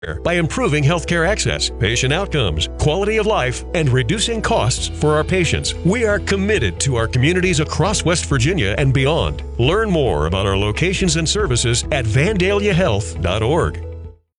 by improving healthcare access, patient outcomes, quality of life, and reducing costs for our patients. We are committed to our communities across West Virginia and beyond. Learn more about our locations and services at vandaliahealth.org.